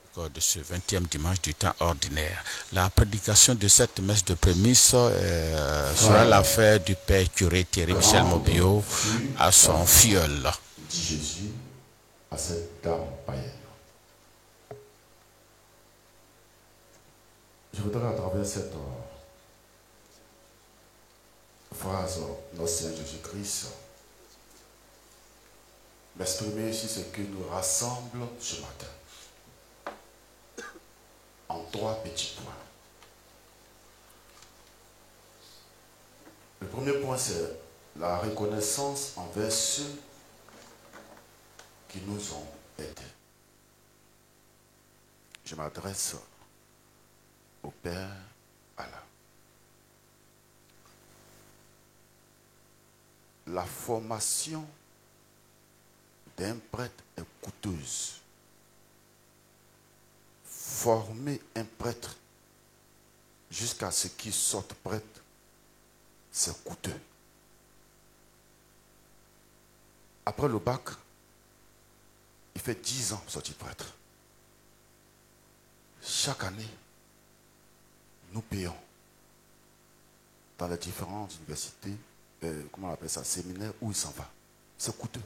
De ce 20e dimanche du temps ordinaire. La prédication de cette messe de prémisse sera l'affaire du père curé Thierry Michel Mobio à son filleul. Dit Jésus à cette dame païenne. Je voudrais à travers cette phrase, notre Seigneur Jésus-Christ, m'exprimer sur ce qui nous rassemble ce matin. En 3 petits points. Le premier point, c'est la reconnaissance envers ceux qui nous ont aidés. Je m'adresse au Père Allah. La formation d'un prêtre est coûteuse. Former un prêtre jusqu'à ce qu'il sorte prêtre, c'est coûteux. Après le bac, il fait 10 ans sorti prêtre. Chaque année, nous payons dans les différentes universités, comment on appelle ça, séminaires, où il s'en va. C'est coûteux.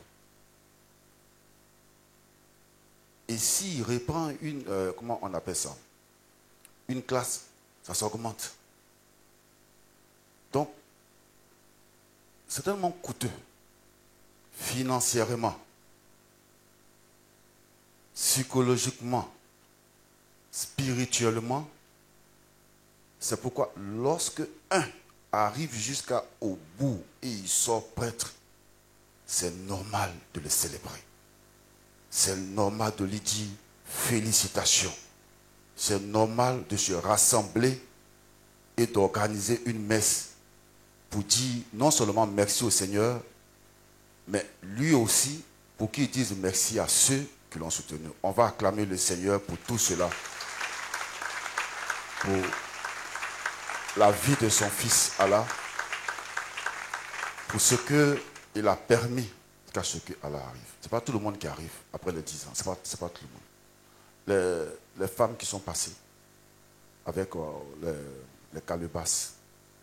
Et s'il reprend une, comment on appelle ça, une classe, ça s'augmente. Donc, c'est tellement coûteux, financièrement, psychologiquement, spirituellement. C'est pourquoi lorsque un arrive jusqu'au bout et il sort prêtre, c'est normal de le célébrer. C'est normal de lui dire félicitations. C'est normal de se rassembler et d'organiser une messe pour dire non seulement merci au Seigneur, mais lui aussi pour qu'il dise merci à ceux qui l'ont soutenu. On va acclamer le Seigneur pour tout cela, pour la vie de son fils Allah, pour ce qu'il a permis qu'à ce que Allah arrive. Ce n'est pas tout le monde qui arrive après les 10 ans. Ce n'est pas tout le monde. Les femmes qui sont passées avec les calebasses.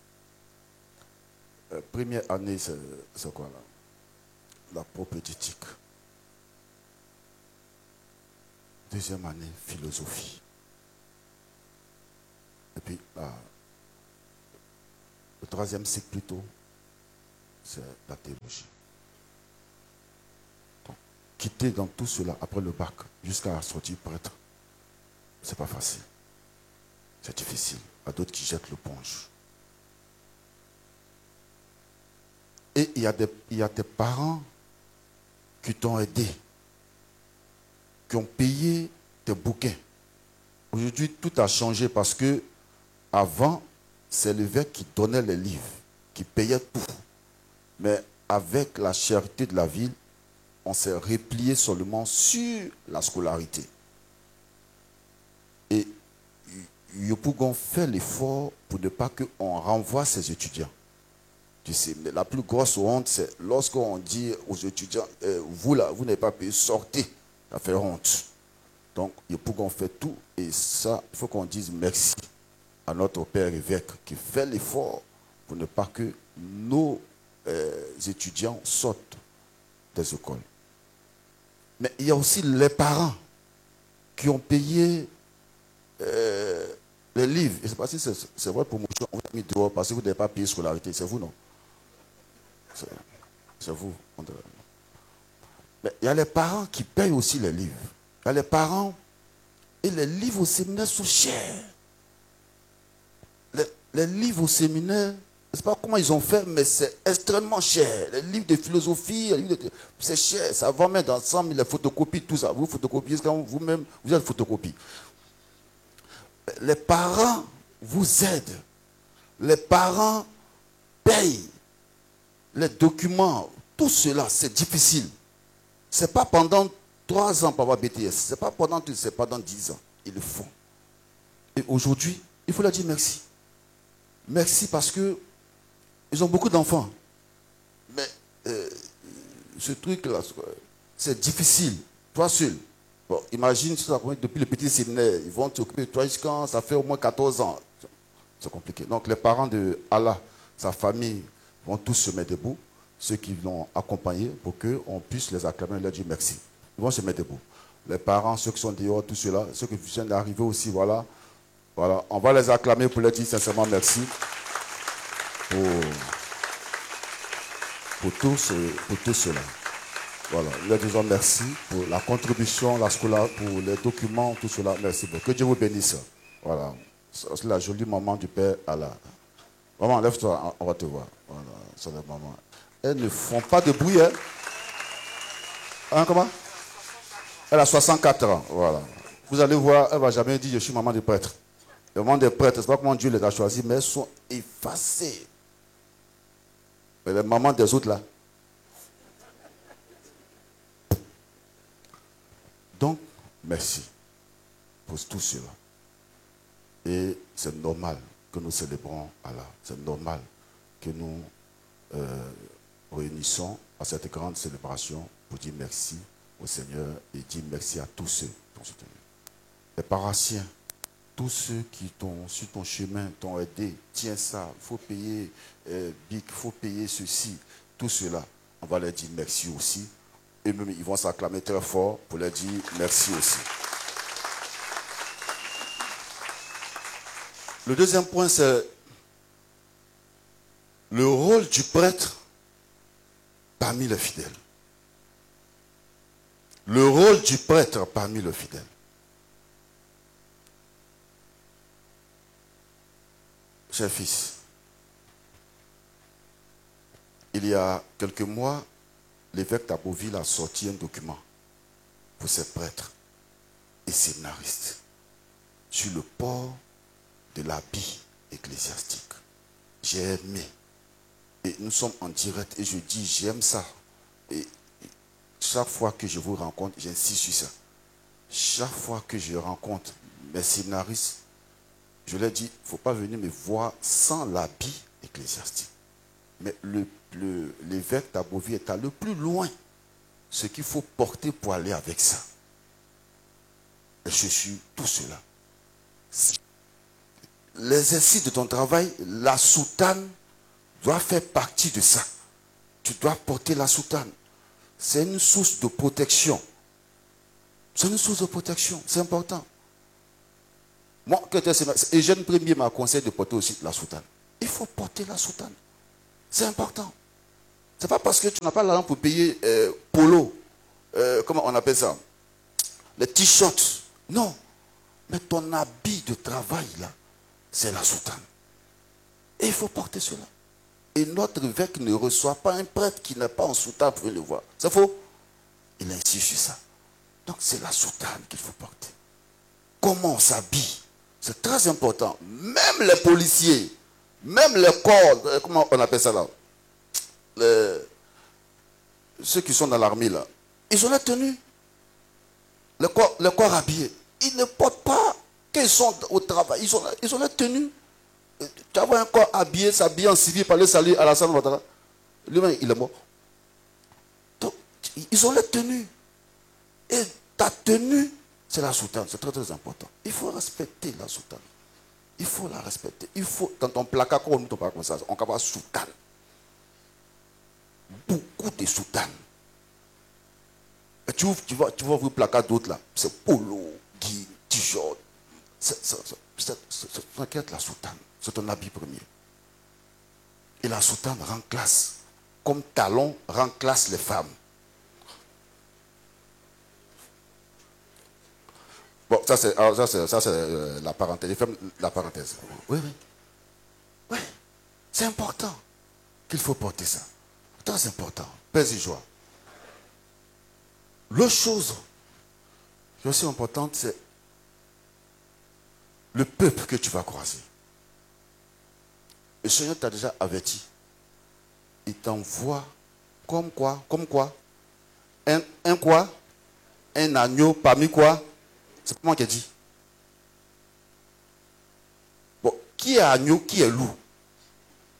Première année, c'est quoi là? La propédétique. Deuxième année, philosophie. Et puis, le troisième cycle plutôt, c'est la théologie. Donc, quitter dans tout cela après le bac, jusqu'à sortir prêtre, c'est pas facile. C'est difficile. Il y a d'autres qui jettent l'éponge. Et il y a des parents qui t'ont aidé, qui ont payé tes bouquins. Aujourd'hui, tout a changé parce que avant, c'est l'évêque qui donnait les livres, qui payait tout. Mais avec la charité de la ville, on s'est replié seulement sur la scolarité. Et Yopougon fait l'effort pour ne pas qu'on renvoie ses étudiants. Tu sais, mais la plus grosse honte, c'est lorsqu'on dit aux étudiants, vous là, vous n'avez pas payé, sortez. Ça fait honte. Donc, Yopougon fait tout. Et ça, il faut qu'on dise merci à notre père évêque qui fait l'effort pour ne pas que nos étudiants sortent des écoles. Mais il y a aussi les parents qui ont payé les livres. Je ne sais pas si c'est vrai pour moi. On vous a mis dehors parce que vous n'avez pas payé scolarité. C'est vous, non? C'est vous. Mais il y a les parents qui payent aussi les livres. Il y a les parents et les livres au séminaire sont chers. Les livres au séminaire, je ne sais pas comment ils ont fait, mais c'est extrêmement cher. Les livres de philosophie, c'est cher. Ça va mettre ensemble les photocopies, tout ça. Vous photocopiez quand vous-même, vous êtes photocopie. Les parents vous aident. Les parents payent les documents. Tout cela, c'est difficile. Ce n'est pas pendant 3 ans pour avoir BTS. Ce n'est pas pendant 10 ans. Ils le font. Et aujourd'hui, il faut leur dire merci. Merci parce que ils ont beaucoup d'enfants. Mais ce truc-là, c'est difficile. Toi seul. Bon, imagine, depuis le petit séminaire, ils vont t'occuper de toi jusqu'à ça fait au moins 14 ans. C'est compliqué. Donc les parents de Allah, sa famille, vont tous se mettre debout. Ceux qui l'ont accompagné pour qu'on puisse les acclamer et leur dire merci. Ils vont se mettre debout. Les parents, ceux qui sont dehors, tous ceux-là, ceux qui viennent d'arriver aussi, voilà. Voilà. On va les acclamer pour leur dire sincèrement merci pour tout cela. Voilà. Nous leur disons merci pour la contribution, la scolaire, pour les documents, tout cela. Merci beaucoup. Que Dieu vous bénisse. Voilà. C'est la jolie maman du Père Allah. Maman, lève-toi, on va te voir. Voilà, c'est la maman. Elles ne font pas de bruit, hein? Hein, comment? Elle a 64 ans, voilà. Vous allez voir, elle ne va jamais dire je suis maman de prêtre. Le maman des prêtres, c'est pas comment Dieu les a choisis, mais elles sont effacées. Mais les mamans des autres là. Donc, merci pour tout cela. Et c'est normal que nous célébrons Allah. C'est normal que nous réunissons à cette grande célébration pour dire merci au Seigneur et dire merci à tous ceux qui ont soutenu. Les paroissiens, tous ceux qui t'ont sur ton chemin, t'ont aidé, tiens ça, il faut payer BIC, il faut payer ceci, tout cela, on va leur dire merci aussi. Et même ils vont s'acclamer très fort pour leur dire merci aussi. Le deuxième point, c'est le rôle du prêtre parmi les fidèles. Le rôle du prêtre parmi les fidèles. Cher fils, il y a quelques mois, l'évêque d'Aboville a sorti un document pour ses prêtres et séminaristes sur le port de l'habit ecclésiastique. J'ai aimé. Et nous sommes en direct et je dis j'aime ça. Et chaque fois que je vous rencontre, j'insiste sur ça. Chaque fois que je rencontre mes séminaristes, je leur dis, il ne faut pas venir me voir sans l'habit ecclésiastique. Mais l'évêque d'Aboville est allé plus loin. Ce qu'il faut porter pour aller avec ça. Et je suis tout cela. L'exercice de ton travail, la soutane doit faire partie de ça. Tu dois porter la soutane. C'est une source de protection. C'est une source de protection. C'est important. Moi, Eugène Premier m'a conseillé de porter aussi la soutane. Il faut porter la soutane. C'est important. Ce n'est pas parce que tu n'as pas l'argent pour payer polo, comment on appelle ça, les t-shirts. Non. Mais ton habit de travail, là, c'est la soutane. Et il faut porter cela. Et notre évêque ne reçoit pas un prêtre qui n'est pas en soutane pour le voir. C'est faux? Il insiste sur ça. Donc c'est la soutane qu'il faut porter. Comment on s'habille? C'est très important. Même les policiers, même les corps, comment on appelle ça là? Ceux qui sont dans l'armée là, ils ont la tenue. Le corps habillé. Ils ne portent pas qu'ils sont au travail. Ils ont la tenue. Tu vois un corps habillé, s'habiller en civil, par le salut à la salle Ouattara. Lui-même, il est mort. Donc, ils ont la tenue. Et ta tenue, c'est la soutane. C'est très très important. Il faut respecter la soutane. Il faut la respecter. Il faut, dans ton placard, quand on ne pas comme ça, on va avoir soutane. Beaucoup de soutanes. Et tu vas ouvrir le placard d'autres là. C'est polo, guy, t-shirt. T'inquiète, la soutane. C'est ton habit premier. Et la soutane rend classe. Comme talon rend classe les femmes. Bon, ça c'est la parenthèse. La parenthèse. Oui, oui. Oui. C'est important qu'il faut porter ça. Très important. Paix et joie. L'autre chose qui est aussi importante, c'est le peuple que tu vas croiser. Le Seigneur t'a déjà averti. Il t'envoie comme quoi? Un quoi? Un agneau parmi quoi? C'est pas moi qui ai dit. Bon, qui est agneau, qui est loup?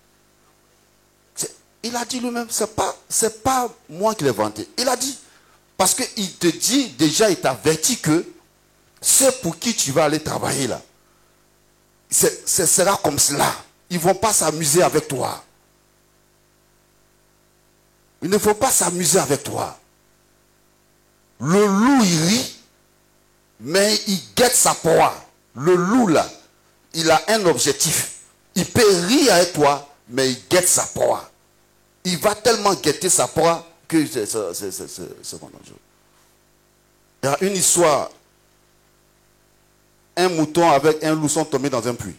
Il a dit lui-même, c'est pas moi qui l'ai inventé. Il a dit, Parce qu'il te dit, déjà, il t'avertit que ceux pour qui tu vas aller travailler là, ce sera comme cela. Ils ne vont pas s'amuser avec toi. Il ne faut pas s'amuser avec toi. Le loup, il rit, mais il guette sa proie. Le loup, là, il a un objectif. Il peut rire avec toi, mais il guette sa proie. Il va tellement guetter sa proie que c'est mon enjeu. Il y a une histoire. Un mouton avec un loup sont tombés dans un puits.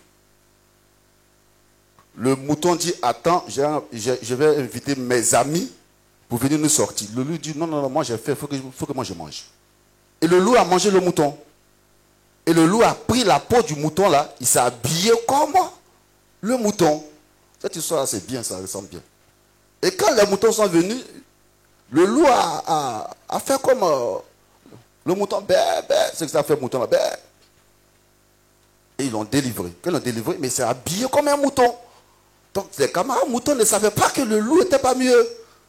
Le mouton dit, attends, je vais inviter mes amis pour venir nous sortir. Le loup dit, non, non, non, moi j'ai fait, il faut que moi je mange. Et le loup a mangé le mouton. Et le loup a pris la peau du mouton là, il s'est habillé comme le mouton. Cette histoire c'est bien, ça ressemble bien. Et quand les moutons sont venus, le loup a fait comme le mouton, c'est que ça fait le mouton là, et ils l'ont délivré. Quand ils l'ont délivré, mais il s'est habillé comme un mouton. Donc les camarades moutons ne savaient pas que le loup n'était pas mieux.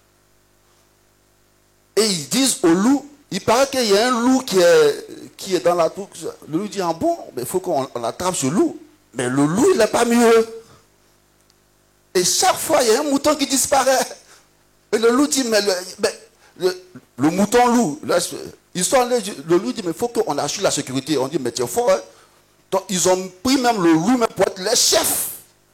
Et ils disent au loup, il paraît qu'il y a un loup qui est dans la tour. Le loup dit, ah bon, mais il faut qu'on attrape ce loup. Mais le loup, il n'est pas mieux. Et chaque fois, il y a un mouton qui disparaît. Et le loup dit, mais le mouton loup, là, le loup dit, mais il faut qu'on assure la sécurité. On dit, mais tu es fort. Hein? Donc ils ont pris même le loup même pour être les chefs.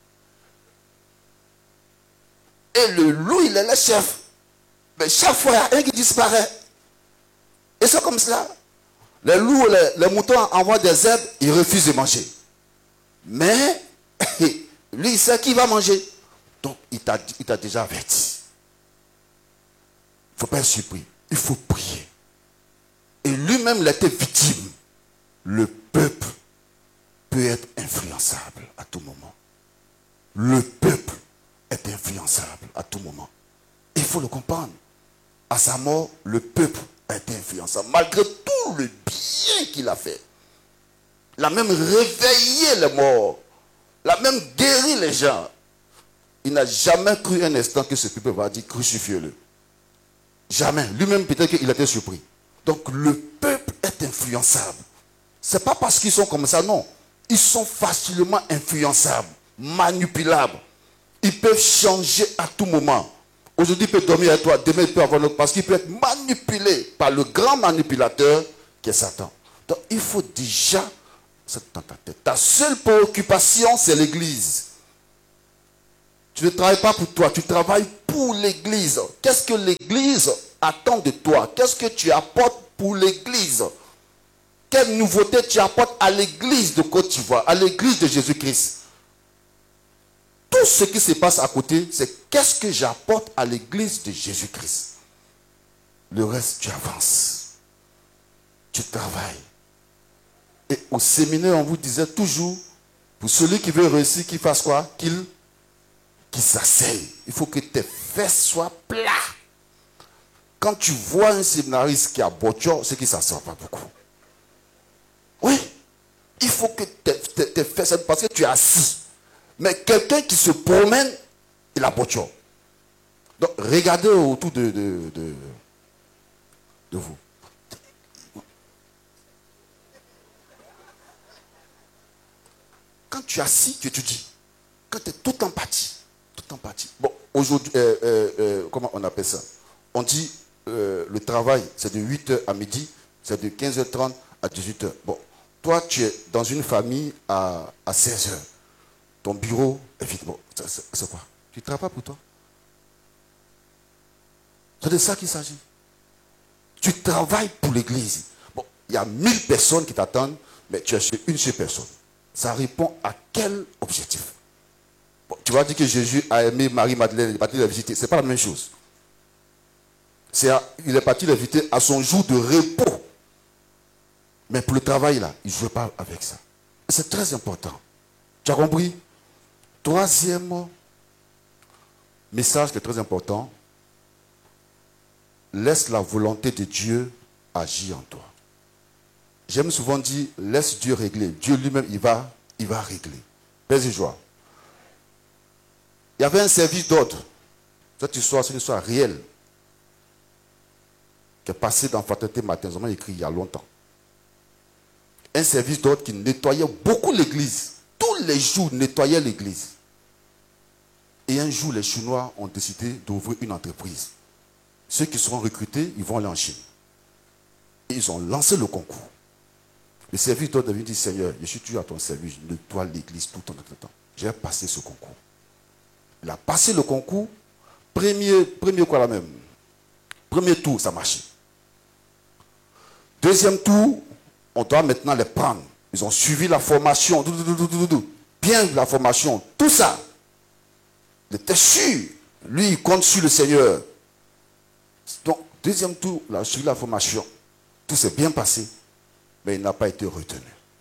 Et le loup, il est le chef. Mais chaque fois, il y a un qui disparaît. Et c'est comme cela. Les loups, les moutons envoient des herbes, ils refusent de manger. Mais, lui, il sait qui va manger. Donc, il t'a déjà averti. Il ne faut pas être surpris. Il faut prier. Et lui-même, il était victime. Le peuple peut être influençable à tout moment. Le peuple est influençable à tout moment. Il faut le comprendre. À sa mort, le peuple a été influençable. Malgré tout le bien qu'il a fait. Il a même réveillé les morts. Il a même guéri les gens. Il n'a jamais cru un instant que ce peuple va dire crucifiez-le. Jamais. Lui-même, peut-être qu'il était surpris. Donc, le peuple est influençable. Ce n'est pas parce qu'ils sont comme ça, non. Ils sont facilement influençables, manipulables. Ils peuvent changer à tout moment. Aujourd'hui, il peut dormir avec toi, demain, il peut avoir l'autre, parce qu'il peut être manipulé par le grand manipulateur qui est Satan. Donc, il faut déjà, c'est dans ta tête. Ta seule préoccupation, c'est l'église. Tu ne travailles pas pour toi, tu travailles pour l'église. Qu'est-ce que l'église attend de toi? Qu'est-ce que tu apportes pour l'église? Quelle nouveauté tu apportes à l'église de Côte d'Ivoire, à l'église de Jésus-Christ? Tout ce qui se passe à côté, c'est qu'est-ce que j'apporte à l'église de Jésus-Christ. Le reste, tu avances. Tu travailles. Et au séminaire, on vous disait toujours, pour celui qui veut réussir, qu'il fasse quoi? Qu'il s'asseye. Il faut que tes fesses soient plats. Quand tu vois un séminariste qui a botchor, c'est qu'il ne s'assure pas beaucoup. Oui. Il faut que tes fesses, parce que tu es assis. Mais quelqu'un qui se promène, il a botchor. Donc, regardez autour de vous. Quand tu es assis, tu étudies. Quand tu es tout empathie. Bon, aujourd'hui, comment on appelle ça? On dit le travail, c'est de 8h à midi, c'est de 15h30 à 18h. Bon, toi, tu es dans une famille à 16h. Ton bureau est vide. Bon, c'est quoi? Tu ne travailles pas pour toi. C'est de ça qu'il s'agit. Tu travailles pour l'église. Bon, il y a 1000 personnes qui t'attendent, mais tu es chez une seule personne. Ça répond à quel objectif? Bon, tu vas dire que Jésus a aimé Marie-Madeleine, il est parti la visiter. Ce n'est pas la même chose. Il est parti la visiter à son jour de repos. Mais pour le travail, là, il ne joue pas avec ça. C'est très important. Tu as compris? Troisième message qui est très important. Laisse la volonté de Dieu agir en toi. J'aime souvent dire, laisse Dieu régler. Dieu lui-même, il va régler. Paix et joie. Il y avait un service d'ordre. Cette histoire, c'est une histoire réelle. qui est passé dans Fraternité Matin, ils ont écrit il y a longtemps. Un service d'ordre qui nettoyait beaucoup l'église. Tous les jours, nettoyait l'église. Et un jour, les Chinois ont décidé d'ouvrir une entreprise. Ceux qui seront recrutés, ils vont aller en Chine. Et ils ont lancé le concours. Le service d'ordre devient dit, Seigneur, je suis toujours à ton service, je nettoie l'église tout en temps. J'ai passé ce concours. Il a passé le concours. Premier quoi là même. Premier tour, ça marchait. Deuxième tour, on doit maintenant les prendre. Ils ont suivi la formation. Bien la formation. Tout ça. Il était sûr. Lui, il compte sur le Seigneur. Donc, deuxième tour, il a suivi la formation. Tout s'est bien passé. Mais il n'a pas été retenu.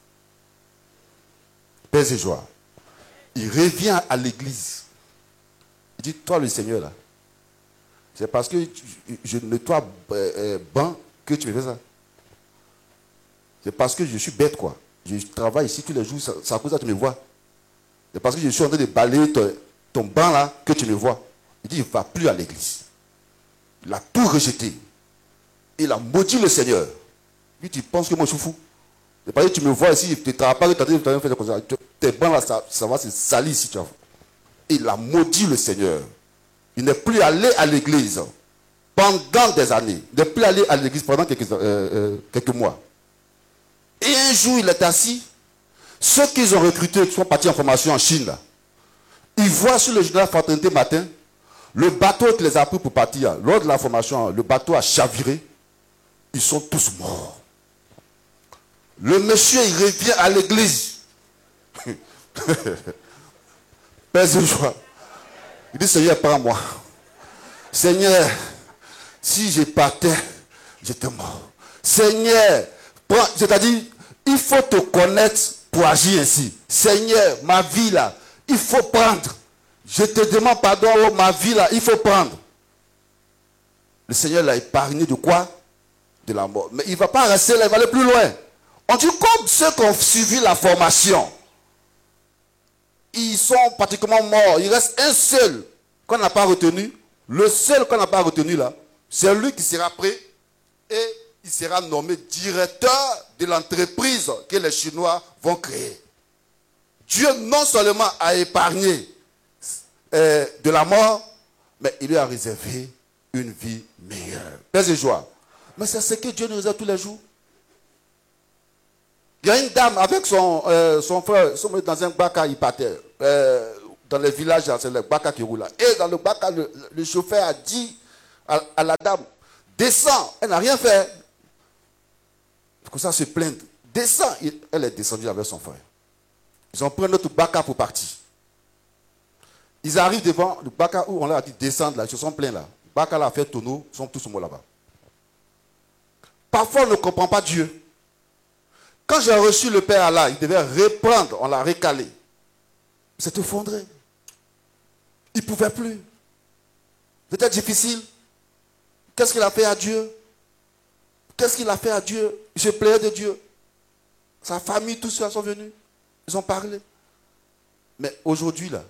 Paix et joie. Il revient à l'église. Il dit, toi le Seigneur là, c'est parce que je nettoie banc que tu me fais ça. C'est parce que je suis bête quoi. Je travaille ici tous les jours, c'est à cause de ça que tu me vois. C'est parce que je suis en train de balayer ton banc là que tu me vois. Il dit, il ne va plus à l'église. Il a tout rejeté. Il a maudit le Seigneur. Lui, tu penses que moi je suis fou. C'est parce que tu me vois ici, tu ne travailles pas, tu as fait comme ça. Tes bancs là, ça va se salir ici, tu vois. Il a maudit le Seigneur. Il n'est plus allé à l'église pendant des années. Il n'est plus allé à l'église pendant quelques mois. Et un jour, il est assis. Ceux qu'ils ont recrutés, qui sont partis en formation en Chine, là, ils voient sur le journal Fraternité Matin, le bateau qui les a pris pour partir. Lors de la formation, le bateau a chaviré. Ils sont tous morts. Le monsieur, il revient à l'église. Père de joie. Il dit, Seigneur, prends-moi. Seigneur, si je partais, j'étais mort. Seigneur, prends, c'est-à-dire, il faut te connaître pour agir ainsi. Seigneur, ma vie là, il faut prendre. Je te demande pardon, oh, ma vie là, il faut prendre. Le Seigneur l'a épargné de quoi? De la mort. Mais il ne va pas rester là, il va aller plus loin. On dit comme ceux qui ont suivi la formation, ils sont pratiquement morts. Il reste un seul qu'on n'a pas retenu. Le seul qu'on n'a pas retenu là, c'est lui qui sera prêt et il sera nommé directeur de l'entreprise que les Chinois vont créer. Dieu non seulement a épargné de la mort, mais il lui a réservé une vie meilleure. Paix et joie. Mais c'est ce que Dieu nous réserve tous les jours. Il y a une dame avec son frère, ils sont dans un baka, ils partaient. Dans les villages, c'est le baka qui roule là. Et dans le baka, le chauffeur a dit à la dame, descends, elle n'a rien fait. Comme ça, se plaindre. Descends. Elle est descendue avec son frère. Ils ont pris notre baka pour partir. Ils arrivent devant le baka où on leur a dit descendre là, ils se sont plaints là. Le baka là a fait tonneau, ils sont tous morts là-bas. Parfois, on ne comprend pas Dieu. Quand j'ai reçu le Père Allah, il devait reprendre, on l'a recalé. C'est effondré. Il ne pouvait plus. C'était difficile. Qu'est-ce qu'il a fait à Dieu? Qu'est-ce qu'il a fait à Dieu? Je plairais de Dieu. Sa famille, tous ceux sont venus. Ils ont parlé. Mais aujourd'hui, là,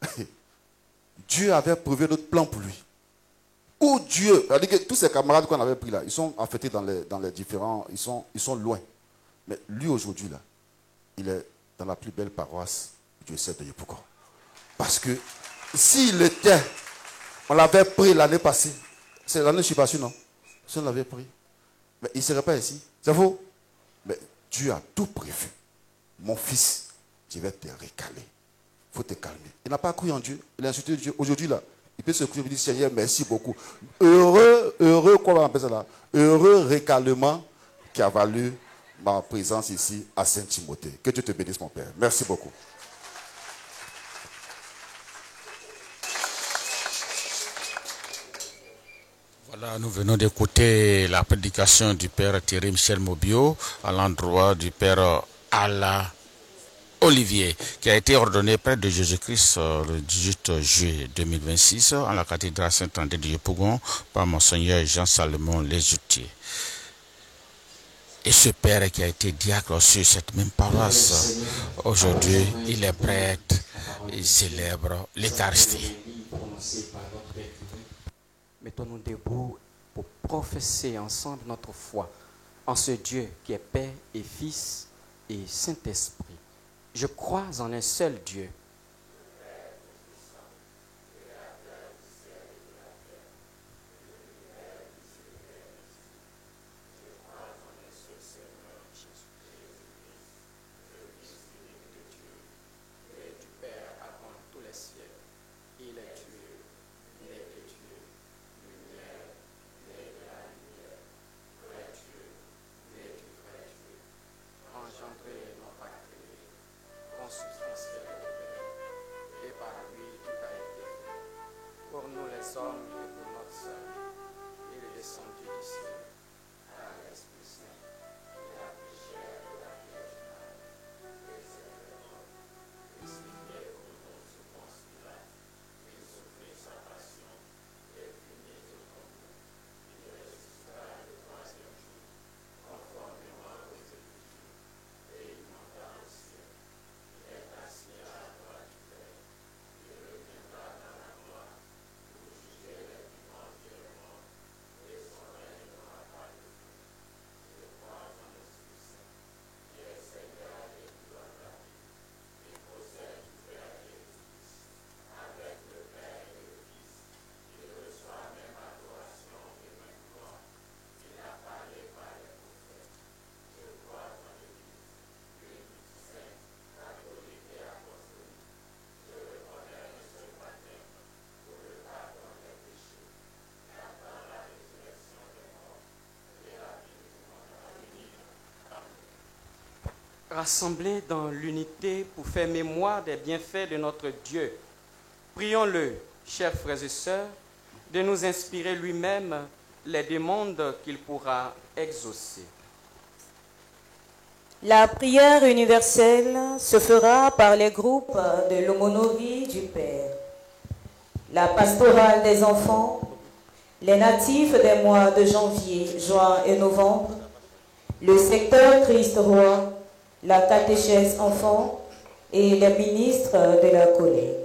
Dieu avait prévu notre plan pour lui. Où Dieu, c'est-à-dire que tous ces camarades qu'on avait pris là, ils sont affectés dans les différents, ils sont loin. Mais lui aujourd'hui là, il est dans la plus belle paroisse du diocèse de Yopougon. Parce que s'il était, on l'avait pris l'année passée. C'est l'année, je ne suis pas sûr, non? Si on l'avait pris, mais il ne serait pas ici. C'est faux? Mais Dieu a tout prévu. Mon fils, je vais te récaler. Il faut te calmer. Il n'a pas cru en Dieu. Il a insulté Dieu. Aujourd'hui là, il peut se coucher et dire Seigneur, merci beaucoup. Heureux, quoi on appelle ça là? Heureux récalement qui a valu ma présence ici à Saint-Timothée. Que Dieu te bénisse, mon Père. Merci beaucoup. Voilà, nous venons d'écouter la prédication du Père Thierry Michel Mobio à l'endroit du Père Allah Olivier, qui a été ordonné prêtre de Jésus-Christ le 18 juillet 2026 en la cathédrale Saint-André de Yopougon par Monseigneur Jean-Salomon Lesoutier. Et ce père qui a été diacre sur cette même paroisse, aujourd'hui, il est prêtre, il célèbre l'Eucharistie. Mettons-nous debout pour professer ensemble notre foi en ce Dieu qui est Père et Fils et Saint-Esprit. Je crois en un seul Dieu. Pour nous les hommes et pour notre salut, il est descendu du ciel par l'Esprit Saint. Il a pris chair de la Vierge Marie, et s'est fait homme, et s'est fait au nom de Ponce Pilate. Il souffrit sa passion, et fut mis au tombeau. Il ressuscita le troisième jour, conformément aux Écritures, et il monta au ciel. Il est assis à la droite du Père. Il reviendra dans la gloire. Rassemblés dans l'unité pour faire mémoire des bienfaits de notre Dieu, prions-le, chers frères et sœurs, de nous inspirer lui-même les demandes qu'il pourra exaucer. La prière universelle se fera par les groupes de l'aumônerie du Père, la pastorale des enfants, les natifs des mois de janvier, juin et novembre, le secteur Christ-Roi, la catéchèse enfant et les ministres de la collègue.